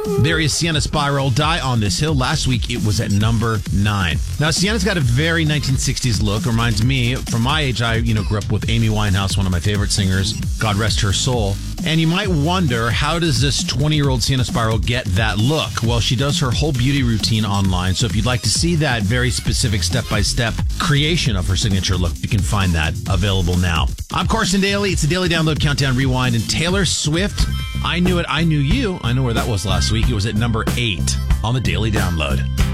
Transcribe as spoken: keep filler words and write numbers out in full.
There is Sienna Spiral, Die on This Hill. Last week, it was at number nine. Now, Sienna's got a very nineteen sixties look. Reminds me, from my age, I you know grew up with Amy Winehouse, one of my favorite singers. God rest her soul. And you might wonder, how does this twenty-year-old Sienna Spiral get that look? Well, she does her whole beauty routine online. So if you'd like to see that very specific step-by-step creation of her signature look, you can find that available now. I'm Carson Daly. It's the Daily Download Countdown Rewind. And Taylor Swift, I Knew It, I Knew You. I know where that was last week. It was at number eight on the Daily Download.